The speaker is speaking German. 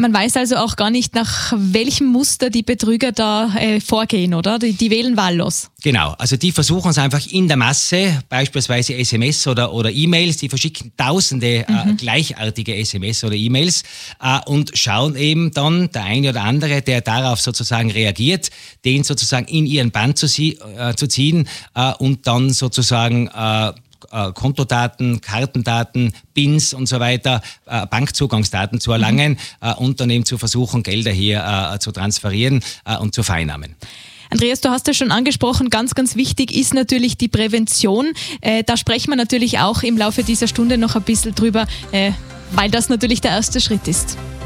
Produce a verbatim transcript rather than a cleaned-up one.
Man weiß also auch gar nicht, nach welchem Muster die Betrüger da äh, vorgehen, oder? Die, die wählen wahllos. Genau, also die versuchen es einfach in der Masse, beispielsweise S M S oder, oder E-Mails, die verschicken tausende mhm. äh, gleichartige S M S oder E-Mails äh, und schauen eben dann, der eine oder andere, der darauf sozusagen reagiert, den sozusagen in ihren Bann zu, sie, äh, zu ziehen äh, und dann sozusagen äh, Kontodaten, Kartendaten, P I Ns und so weiter, äh, Bankzugangsdaten zu erlangen mhm. äh, und dann eben zu versuchen, Gelder hier äh, zu transferieren äh, und zu vereinnahmen. Andreas, du hast es schon angesprochen, ganz, ganz wichtig ist natürlich die Prävention. Äh, da sprechen wir natürlich auch im Laufe dieser Stunde noch ein bisschen drüber, äh, weil das natürlich der erste Schritt ist.